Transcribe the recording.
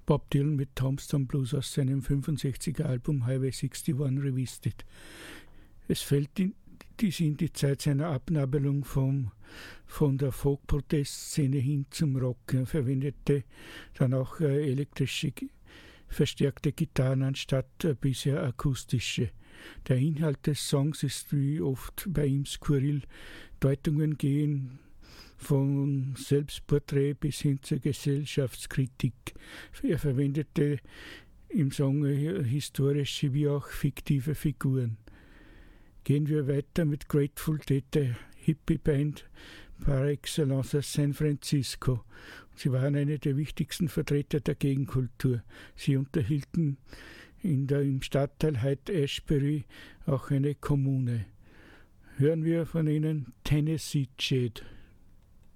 Bob Dylan mit Tombstone Blues aus seinem 65er Album Highway 61 Revisited. Es fällt in die Zeit seiner Abnabelung von der Folk-Protest-Szene hin zum Rock. Er verwendete dann auch elektrische, verstärkte Gitarren anstatt bisher akustische. Der Inhalt des Songs ist wie oft bei ihm skurril. Deutungen gehen von Selbstporträt bis hin zur Gesellschaftskritik. Er verwendete im Song historische wie auch fiktive Figuren. Gehen wir weiter mit Grateful Dead, der Hippie-Band par excellence aus San Francisco. Sie waren eine der wichtigsten Vertreter der Gegenkultur. Sie unterhielten im Stadtteil Haight-Ashbury auch eine Kommune. Hören wir von ihnen Tennessee Jade.